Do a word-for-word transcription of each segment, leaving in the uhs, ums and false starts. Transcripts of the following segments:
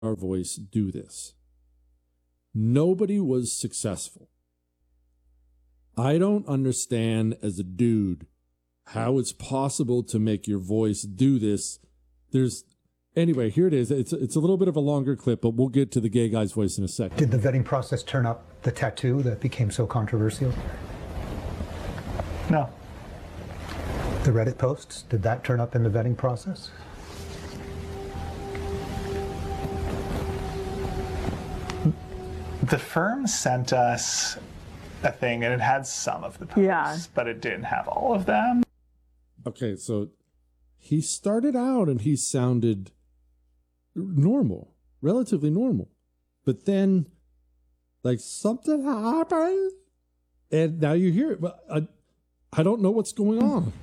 our voice do this. Nobody was successful. I don't understand as a dude how it's possible to make your voice do this. There's anyway, here it is. It's it's a little bit of a longer clip, but we'll get to the gay guy's voice in a second. Did the vetting process turn up the tattoo that became so controversial? No. The Reddit posts, did that turn up in the vetting process? The firm sent us a thing, and it had some of the posts, yeah. but it didn't have all of them. Okay, so he started out and he sounded normal, relatively normal. But then, like, something happened, and now you hear it. But I, I don't know what's going on.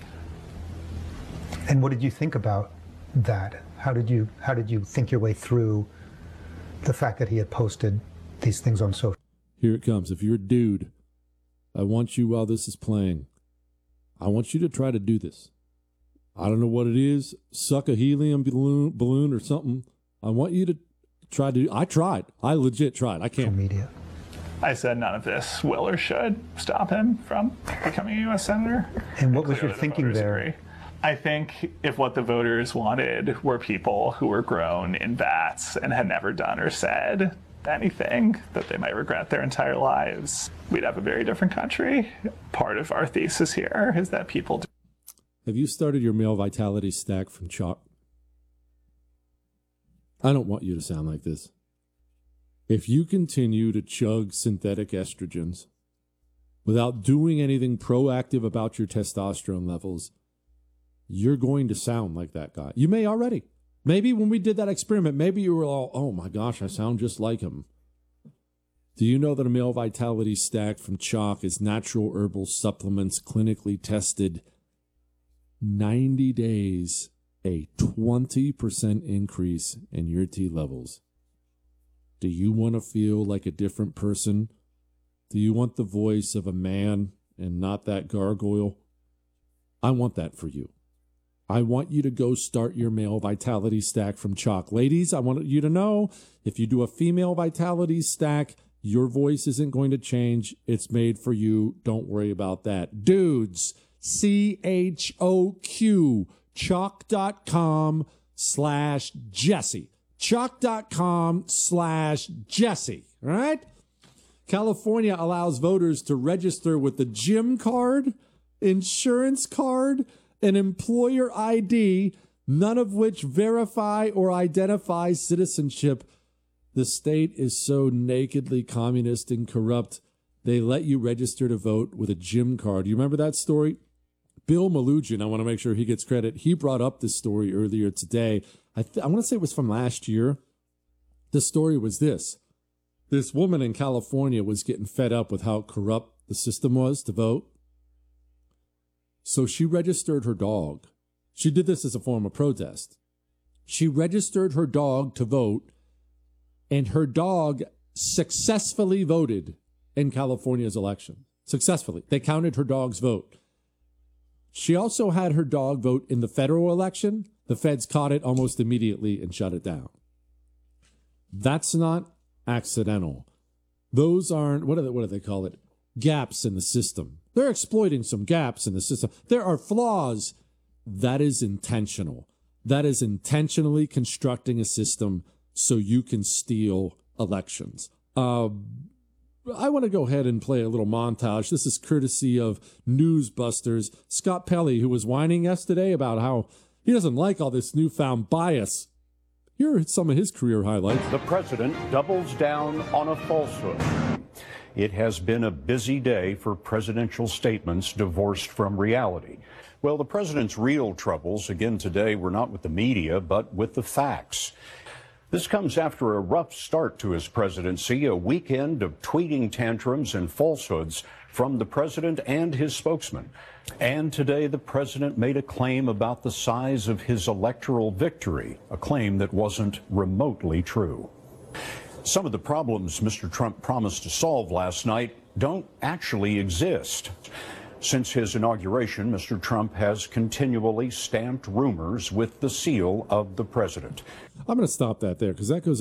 And what did you think about that? How did you how did you think your way through the fact that he had posted these things on social? Here it comes. If you're a dude, I want you, while this is playing, I want you to try to do this. I don't know what it is, suck a helium balloon, balloon or something. I want you to try to, I tried. I legit tried. I can't. Media. I said none of this will or should stop him from becoming a U S senator. And what was your thinking there? Agree. I think if what the voters wanted were people who were grown in vats and had never done or said anything that they might regret their entire lives, we'd have a very different country. Part of our thesis here is that people do. Have you started your male vitality stack from chalk? I don't want you to sound like this. If you continue to chug synthetic estrogens without doing anything proactive about your testosterone levels, you're going to sound like that guy. You may already. Maybe when we did that experiment, maybe you were all, oh my gosh, I sound just like him. Do you know that a male vitality stack from Chalk is natural herbal supplements clinically tested ninety days, a twenty percent increase in your T levels? Do you want to feel like a different person? Do you want the voice of a man and not that gargoyle? I want that for you. I want you to go start your male vitality stack from Chalk. Ladies, I want you to know, if you do a female vitality stack, your voice isn't going to change. It's made for you. Don't worry about that. Dudes, C H O Q, chalk.com slash Jesse. Chalk.com slash Jesse. All right? California allows voters to register with the gym card, insurance card, an employer I D, none of which verify or identify citizenship. The state is so nakedly communist and corrupt, they let you register to vote with a gym card. You remember that story? Bill Malugin, I want to make sure he gets credit. He brought up this story earlier today. I, th- I want to say it was from last year. The story was this. This woman in California was getting fed up with how corrupt the system was to vote. So she registered her dog. She did this as a form of protest. She registered her dog to vote, and her dog successfully voted in California's election. Successfully. They counted her dog's vote. She also had her dog vote in the federal election. The feds caught it almost immediately and shut it down. That's not accidental. Those aren't, what do they, what do they call it? Gaps in the system. They're exploiting some gaps in the system. There are flaws. That is intentional. That is intentionally constructing a system so you can steal elections. Uh, I want to go ahead and play a little montage. This is courtesy of Newsbusters. Scott Pelley, who was whining yesterday about how he doesn't like all this newfound bias. Here are some of his career highlights. The president doubles down on a falsehood. It has been a busy day for presidential statements divorced from reality. Well, the president's real troubles, again today, were not with the media, but with the facts. This comes after a rough start to his presidency, a weekend of tweeting tantrums and falsehoods from the president and his spokesman. And today, the president made a claim about the size of his electoral victory, a claim that wasn't remotely true. Some of the problems Mister Trump promised to solve last night don't actually exist. Since his inauguration, Mister Trump has continually stamped rumors with the seal of the president. I'm going to stop that there because that goes